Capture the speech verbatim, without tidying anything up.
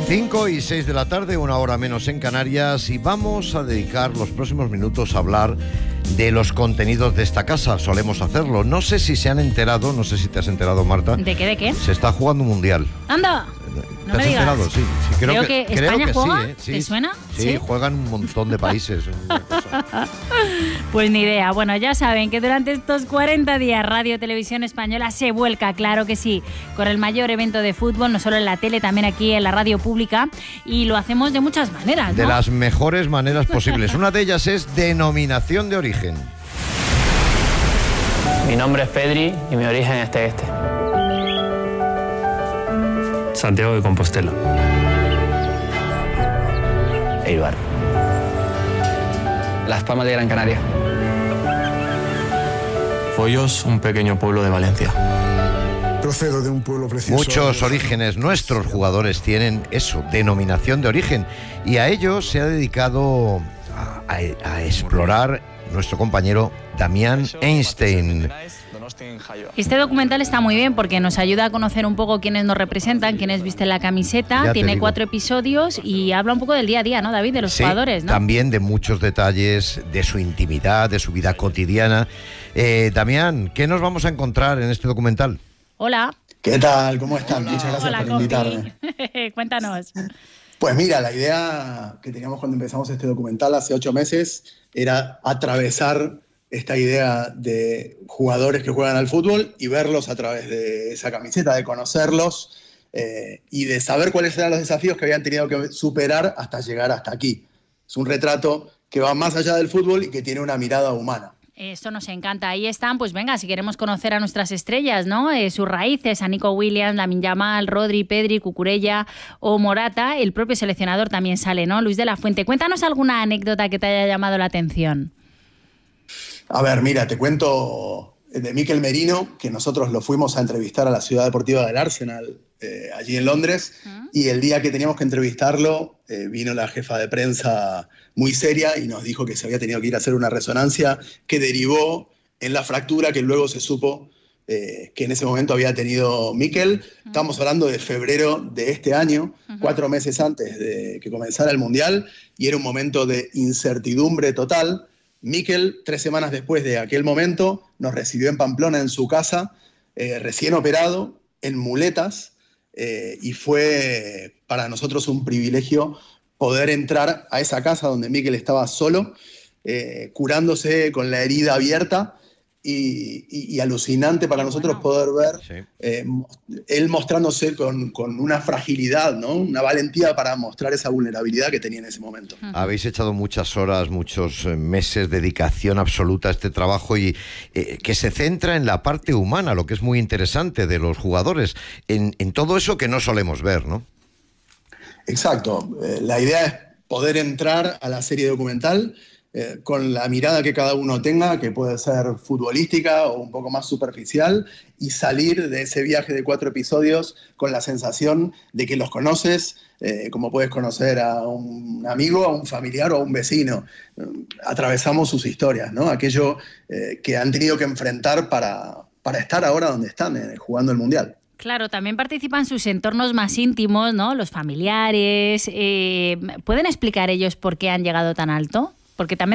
cinco y seis de la tarde, una hora menos en Canarias, y vamos a dedicar los próximos minutos a hablar de los contenidos de esta casa. Solemos hacerlo. No sé si se han enterado, no sé si te has enterado, Marta. ¿De qué, de qué? Se está jugando un mundial. ¡Anda! ¿Te No has me digas. enterado? Sí, sí, creo, creo que, que, creo España que juega. sí, ¿eh? Sí, ¿Te suena? Sí, sí, juegan un montón de países. Pues ni idea. Bueno, ya saben que durante estos cuarenta días Radio Televisión Española se vuelca, claro que sí, con el mayor evento de fútbol, no solo en la tele, también aquí en la radio pública, y lo hacemos de muchas maneras, ¿no? De las mejores maneras posibles. Una de ellas es denominación de origen. Mi nombre es Pedri y mi origen es este. Santiago de Compostela. Eibar. Las Palmas de Gran Canaria. Follos, un pequeño pueblo de Valencia. Procedo de un pueblo precioso. Muchos orígenes nuestros jugadores tienen eso, denominación de origen, y a ello se ha dedicado a, a, a explorar nuestro compañero Damián Einstein. Este documental está muy bien porque nos ayuda a conocer un poco quiénes nos representan, quiénes visten la camiseta. Tiene cuatro episodios y habla un poco del día a día, ¿no, David? De los sí, jugadores, ¿no? También de muchos detalles de su intimidad, de su vida cotidiana. Eh, Damián, ¿qué nos vamos a encontrar en este documental? Hola. ¿Qué tal? ¿Cómo están? Hola. Muchas gracias Hola, por invitarme. Cuéntanos. Pues mira, la idea que teníamos cuando empezamos este documental hace ocho meses era atravesar esta idea de jugadores que juegan al fútbol y verlos a través de esa camiseta, de conocerlos eh, y de saber cuáles eran los desafíos que habían tenido que superar hasta llegar hasta aquí. Es un retrato que va más allá del fútbol y que tiene una mirada humana. Esto nos encanta. Ahí están, pues venga, si queremos conocer a nuestras estrellas, ¿no? Eh, sus raíces, a Nico Williams, Lamine Yamal, Rodri, Pedri, Cucurella o Morata. El propio seleccionador también sale, ¿no? Luis de la Fuente. Cuéntanos alguna anécdota que te haya llamado la atención. A ver, mira, te cuento de Mikel Merino, que nosotros lo fuimos a entrevistar a la Ciudad Deportiva del Arsenal, eh, allí en Londres, ¿Mm? Y el día que teníamos que entrevistarlo, eh, vino la jefa de prensa muy seria y nos dijo que se había tenido que ir a hacer una resonancia que derivó en la fractura que luego se supo eh, que en ese momento había tenido Mikel. ¿Mm? Estamos hablando de febrero de este año, uh-huh. cuatro meses antes de que comenzara el Mundial, y era un momento de incertidumbre total. Mikel, tres semanas después de aquel momento, nos recibió en Pamplona, en su casa, eh, recién operado, en muletas, eh, y fue para nosotros un privilegio poder entrar a esa casa donde Mikel estaba solo, eh, curándose con la herida abierta, y, y, y alucinante para nosotros poder ver sí. eh, él mostrándose con, con una fragilidad, ¿no? Una valentía para mostrar esa vulnerabilidad que tenía en ese momento. Uh-huh. Habéis echado muchas horas, muchos meses, dedicación absoluta a este trabajo y eh, que se centra en la parte humana, lo que es muy interesante de los jugadores, en, en todo eso que no solemos ver, ¿no? Exacto. Eh, la idea es poder entrar a la serie documental Eh, con la mirada que cada uno tenga, que puede ser futbolística o un poco más superficial, y salir de ese viaje de cuatro episodios con la sensación de que los conoces, eh, como puedes conocer a un amigo, a un familiar o a un vecino. Eh, atravesamos sus historias, ¿no? Aquello eh, que han tenido que enfrentar para, para estar ahora donde están, eh, jugando el Mundial. Claro, también participan sus entornos más íntimos, ¿no? Los familiares. Eh, ¿Pueden explicar ellos por qué han llegado tan alto? Porque también